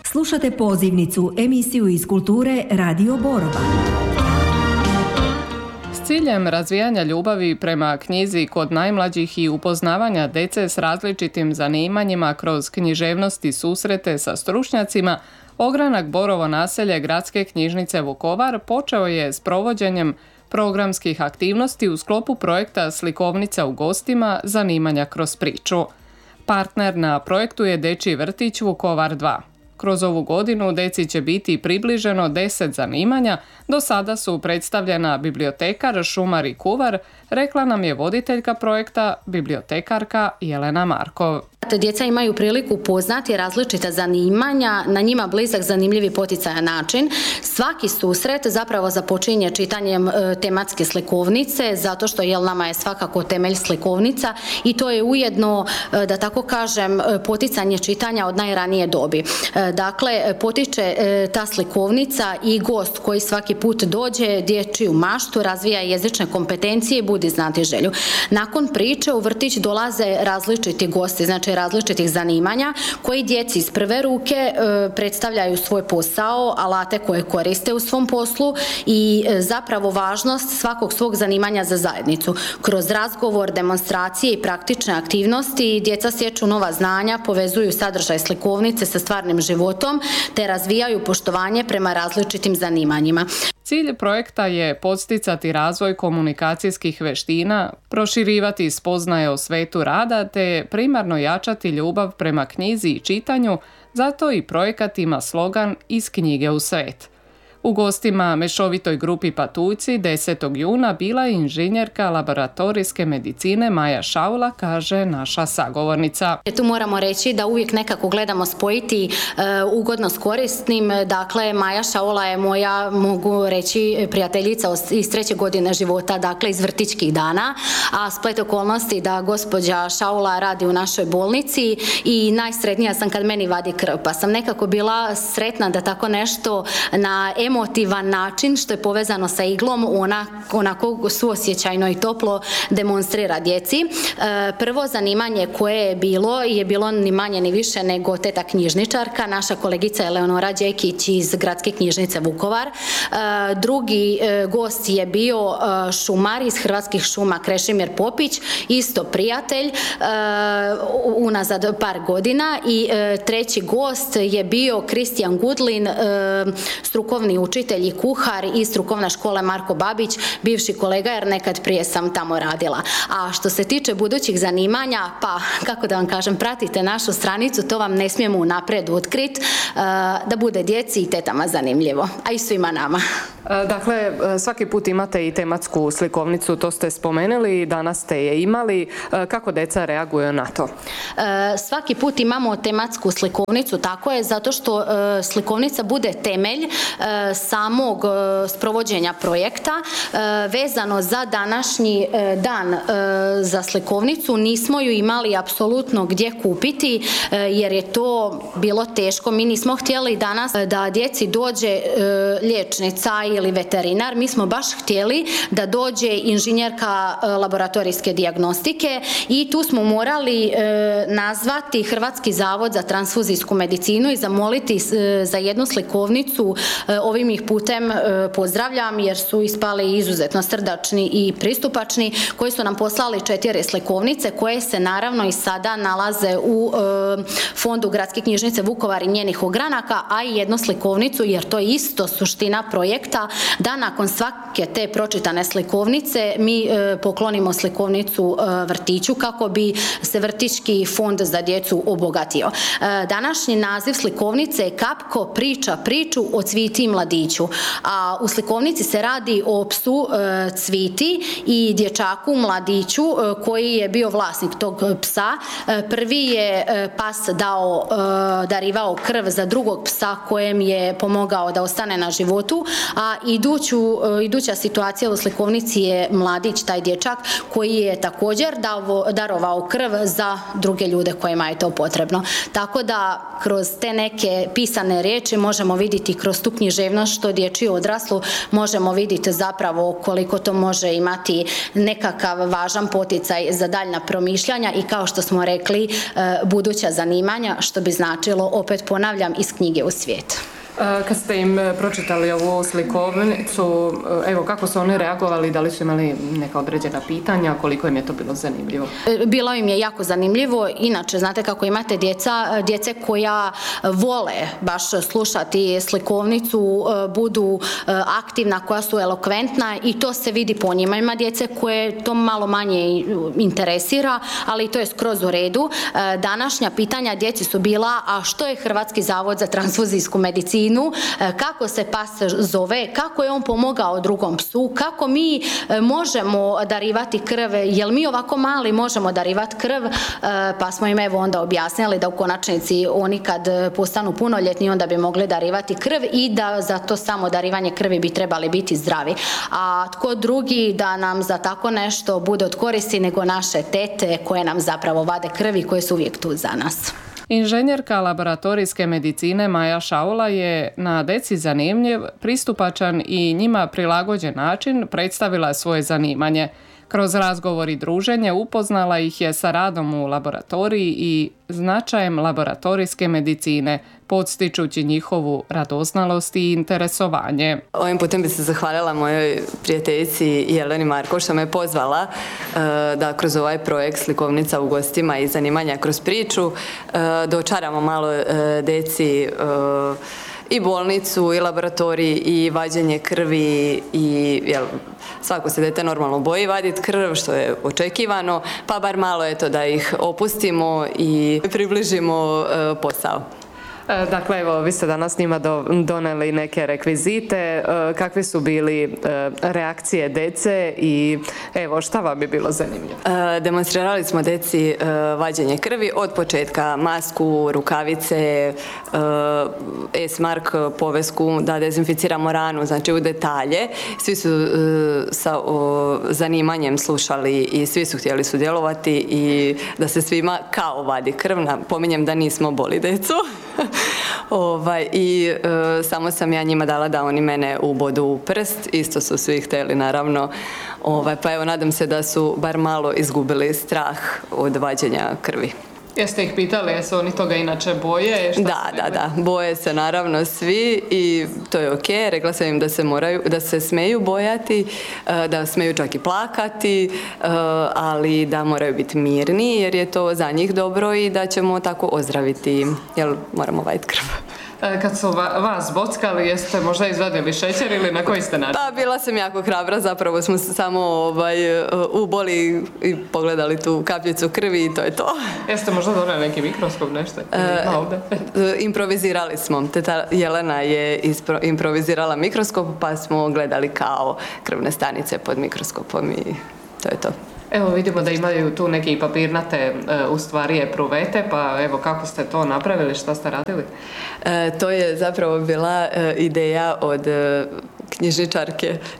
Slušate pozivnicu, emisiju iz kulture Radio Borova. S ciljem razvijanja ljubavi prema knjizi kod najmlađih i upoznavanja dece s različitim zanimanjima kroz književnost i susrete sa stručnjacima, Ogranak Borovo naselje Gradske knjižnice Vukovar počeo je s provođenjem programskih aktivnosti u sklopu projekta Slikovnica u gostima, zanimanja kroz priču. Partner na projektu je Dečji vrtić Vukovar 2. Kroz ovu godinu deci će biti približeno 10 zanimanja, do sada su predstavljena bibliotekar, šumar i kuvar, rekla nam je voditeljka projekta, bibliotekarka Jelena Markov. Djeca imaju priliku upoznati različita zanimanja, na njima blizak, zanimljiv i poticajan način. Svaki susret zapravo započinje čitanjem tematske slikovnice, zato što nama je svakako temelj slikovnica i to je ujedno, da tako kažem, poticanje čitanja od najranije dobi. Dakle, potiče ta slikovnica i gost koji svaki put dođe dječju maštu, razvija jezične kompetencije i budi znatiželju. Nakon priče u vrtić dolaze različiti gosti, znači različitih zanimanja koji djeci iz prve ruke predstavljaju svoj posao, alate koje koriste u svom poslu i zapravo važnost svakog svog zanimanja za zajednicu. Kroz razgovor, demonstracije i praktične aktivnosti djeca stječu nova znanja, povezuju sadržaj slikovnice sa stvarnim životom te razvijaju poštovanje prema različitim zanimanjima. Cilj projekta je podsticati razvoj komunikacijskih vještina, proširivati spoznaje o svetu rada te primarno jačati ljubav prema knjizi i čitanju, zato i projekat ima slogan Iz knjige u svet. U gostima mešovitoj grupi Patuljci 10. juna bila je inženjerka laboratorijske medicine Maja Šaula, kaže naša sagovornica. Tu moramo reći da uvijek nekako gledamo spojiti ugodno s korisnim. Dakle, Maja Šaula je moja, mogu reći, prijateljica iz 3. godine života, dakle iz vrtićkih dana, a splet okolnosti da gospođa Šaula radi u našoj bolnici i najsretnija sam kad meni vadi krv, pa sam nekako bila sretna da tako nešto na emotivan način, što je povezano sa iglom, onako suosjećajno i toplo demonstrira djeci. Prvo zanimanje koje je bilo ni manje ni više nego teta knjižničarka, naša kolegica Eleonora Đekić iz Gradske knjižnice Vukovar. Drugi gost je bio šumar iz Hrvatskih šuma Krešimir Popić, isto prijatelj unazad par godina, i treći gost je bio Kristijan Gudlin, strukovni učitelj i kuhar iz strukovne škole Marko Babić, bivši kolega jer nekad prije sam tamo radila. A što se tiče budućih zanimanja, pa kako da vam kažem, pratite našu stranicu, to vam ne smijemo unaprijed otkriti, da bude djeci i tetama zanimljivo, a i svima nama. Dakle, svaki put imate i tematsku slikovnicu, to ste spomenuli, danas ste je imali. Kako djeca reaguju na to? Svaki put imamo tematsku slikovnicu, tako je, zato što slikovnica bude temelj samog sprovođenja projekta. Vezano za današnji dan za slikovnicu nismo ju imali apsolutno gdje kupiti jer je to bilo teško. Mi nismo htjeli danas da djeci dođe liječnica ili veterinar, mi smo baš htjeli da dođe inženjerka laboratorijske dijagnostike i tu smo morali nazvati Hrvatski zavod za transfuzijsku medicinu i zamoliti za jednu slikovnicu. Ovim ih putem pozdravljam jer su ispali izuzetno srdačni i pristupačni, koji su nam poslali 4 slikovnice koje se naravno i sada nalaze u fondu Gradske knjižnice Vukovar i njenih ogranaka, a i jednu slikovnicu, jer to je isto suština projekta, da nakon svake te pročitane slikovnice mi poklonimo slikovnicu vrtiću kako bi se vrtićki fond za djecu obogatio. Današnji naziv slikovnice je Kapko priča priču o Cviti i mladiću, a u slikovnici se radi o psu Cviti i dječaku mladiću koji je bio vlasnik tog psa. Prvi je pas darivao krv za drugog psa kojem je pomogao da ostane na životu, a a iduća situacija u slikovnici je mladić, taj dječak koji je također darovao krv za druge ljude kojima je to potrebno. Tako da kroz te neke pisane riječi možemo vidjeti kroz tu književnost što dječju odraslu možemo vidjeti zapravo koliko to može imati nekakav važan poticaj za daljnja promišljanja i kao što smo rekli buduća zanimanja, što bi značilo, opet ponavljam, iz knjige u svijet. Kad ste im pročitali ovu slikovnicu, evo kako su oni reagovali, da li su imali neka određena pitanja, koliko im je to bilo zanimljivo? Bilo im je jako zanimljivo, inače znate kako imate djece koja vole baš slušati slikovnicu, budu aktivna, koja su elokventna i to se vidi po njima. Ima djece koje to malo manje interesira, ali to je skroz u redu. Današnja pitanja djeci su bila, a što je Hrvatski zavod za transfuzijsku medicinu, kako se pas zove, kako je on pomogao drugom psu, kako mi možemo darivati krv, jel mi ovako mali možemo darivati krv, pa smo im evo onda objasnili da u konačnici oni kad postanu punoljetni onda bi mogli darivati krv i da za to samo darivanje krvi bi trebali biti zdravi. A tko drugi da nam za tako nešto bude od koristi nego naše tete koje nam zapravo vade krvi, koje su uvijek tu za nas. Inženjerka laboratorijske medicine Maja Šaula je na deci zanimljiv, pristupačan i njima prilagođen način predstavila svoje zanimanje. Kroz razgovor i druženje upoznala ih je sa radom u laboratoriji i značajem laboratorijske medicine, podstičući njihovu radoznalost i interesovanje. Ovim putem bi se zahvalila mojoj prijateljici Jeleni Marko što me pozvala da kroz ovaj projekt Slikovnica u gostima i zanimanja kroz priču dočaramo malo deci i bolnicu, i laboratorij, i vađenje krvi, i svako se dete normalno boji vaditi krv, što je očekivano, pa bar malo eto da ih opustimo i približimo posao. Dakle, evo, vi ste danas njima doneli neke rekvizite. Kakvi su bili reakcije dece i evo, šta vam je bilo zanimljivo? Demonstrirali smo deci vađenje krvi od početka, masku, rukavice, S-mark povesku, da dezinficiramo ranu, znači u detalje. Svi su sa zanimanjem slušali i svi su htjeli sudjelovati i da se svima kao vadi krv. Pominjem da nismo boli decu. I samo sam ja njima dala da oni mene ubodu u prst, isto su svi htjeli naravno, pa evo nadam se da su bar malo izgubili strah od vađenja krvi. Jeste ih pitali, jesu oni toga inače boje? Da, boje se naravno svi i to je ok. Rekla sam im da se smeju bojati, da smeju čak i plakati, ali da moraju biti mirni jer je to za njih dobro i da ćemo tako ozdraviti, jer moramo vaditi krv. Kad su vas bockali, jeste možda izvadili šećer ili na koji ste način? Pa bila sam jako hrabra, zapravo smo se samo uboli i pogledali tu kapljicu krvi i to je to. Jeste možda doneli neki mikroskop, nešto? Improvizirali smo. Teta Jelena je improvizirala mikroskop pa smo gledali kao krvne stanice pod mikroskopom i to je to. Evo vidimo da imaju tu neke i papirnate u stvari epruvete, pa evo kako ste to napravili, šta ste radili? To je zapravo bila ideja od knjižničarke